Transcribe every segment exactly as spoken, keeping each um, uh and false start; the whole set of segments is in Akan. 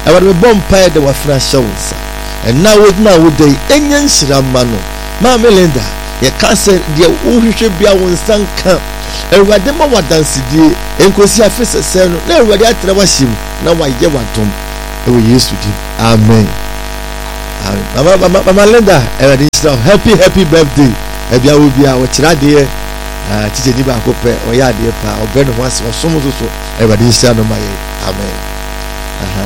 awurade bom pae de wafra shawunsa and now with now with the enyen shiramano ma Melinda ye cancer de uhwehwe bia wonsan ka awurade ma wadansidie enkosi afese se no na awurade atra wahim na waye wadom e wo Yesu di amen. Mama mama mama Linda awurade shira happy happy birthday e bia wo bia wo kira de ah tije ni ba ko pe o ya de pa o be no ho ase o somo so so awurade shira no maye amen. aha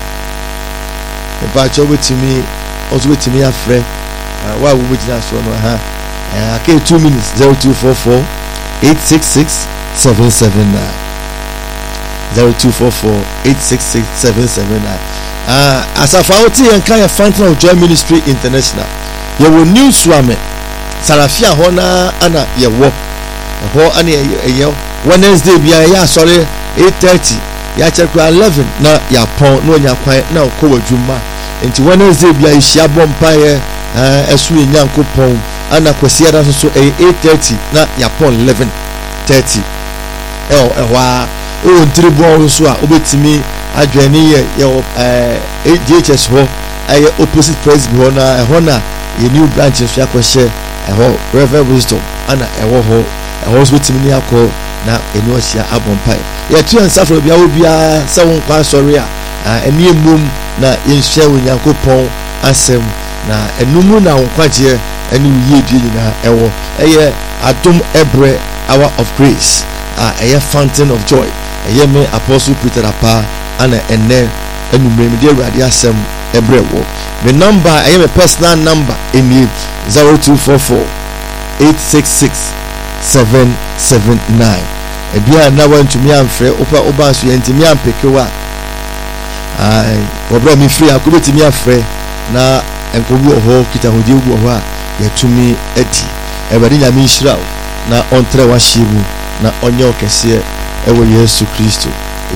e ba cho betimi o so betimi afre wa wo bejina so no ha Uh, okay, two minutes. Zero two four four eight six six seven seven nine. Zero two four four eight six six seven seven nine. Uh, as a founder and kind of fountain of Joy Ministry International, you will new swame. Sarafia hona ana ye wo. Ho ani ye Wednesday bia ya sorry eight thirty. Ya check eleven na ya pon no nya kwan na ko wadwuma. Enti Wednesday bia ihia bompa ye eh esu enyankopon ana kwasiara so eight thirty na yapon eleven thirty eh ehwa o ntribo so a obetimi adwani ye ye eh G H S ho aye opposite president ho na ehho na ye new branch so akwhye ehho Reverend Wisdom ana ehwo ho ehwo so betimi ni akọ na eni ohia abompai ye tu ansafro bia obia se won kwa sori a eni emum na yenhwe onyankopon asem na enumu na wonkwaje eni uye die nyina ewo eye adom ebre hour of grace ah eye fountain of joy eye me apostle Peter apa ana enne enumre me die awurade asem ebre wo me number eye me personal number eni zero two four four eight six six seven seven nine ebia na wantumi amfre opa oba so yentimi ampekewa ai obra mi free akobetimi afre na enkobu oho kita hodi ogu oho a yatumi edi ebadi nyame nhyira na ontre wahyebu na onye okese ewo Yesu Kristo.